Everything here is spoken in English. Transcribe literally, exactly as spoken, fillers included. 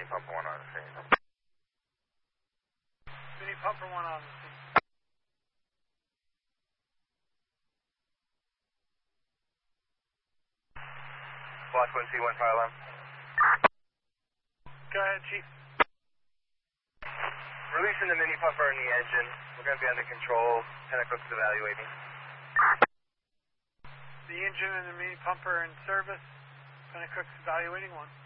mini pumper one on the scene. Mini pumper one on the scene. Block one C one fire alarm. Go ahead, Chief. Releasing the mini pumper in the engine. We're going to be under control. Pennacook's evaluating. The engine and the mini pumper in service. Pennacook's evaluating one.